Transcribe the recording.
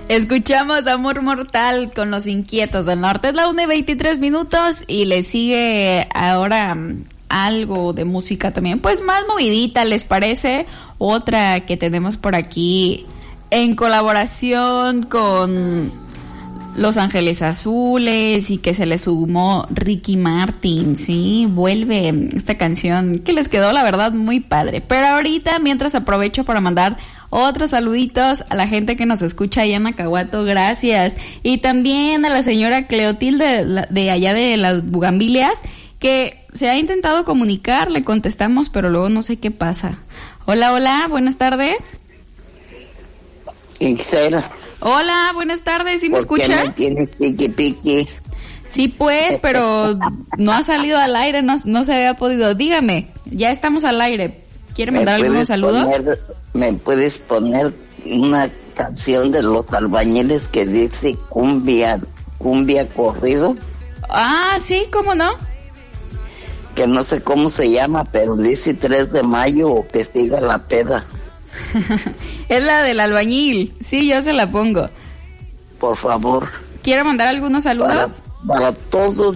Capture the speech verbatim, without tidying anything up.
Escuchamos Amor Mortal con Los Inquietos del Norte. Es la una y veintitrés minutos y le sigue ahora algo de música también, pues más movidita, ¿les parece? Otra que tenemos por aquí en colaboración con Los Ángeles Azules y que se le sumó Ricky Martin, ¿sí? Vuelve esta canción que les quedó, la verdad, muy padre. Pero ahorita, mientras aprovecho para mandar otros saluditos a la gente que nos escucha allá en Acahuato, gracias. Y también a la señora Cleotilde de, de allá de las Bugambilias, que se ha intentado comunicar, le contestamos, pero luego no sé qué pasa. Hola, hola, buenas tardes. Ixela. Hola, buenas tardes, ¿sí me escucha? ¿Por qué me tienes piqui piqui? Sí, pues, pero no ha salido al aire, no, no se había podido. Dígame, ya estamos al aire. ¿Quiere mandar algunos saludos? Poner, ¿Me puedes poner una canción de Los Albañiles que dice cumbia, cumbia corrido? Ah, sí, ¿cómo no? Que no sé cómo se llama, pero dice tres de mayo o que siga la peda. Es la del albañil, sí, yo se la pongo. Por favor. ¿Quiere mandar algunos saludos? Para, para todos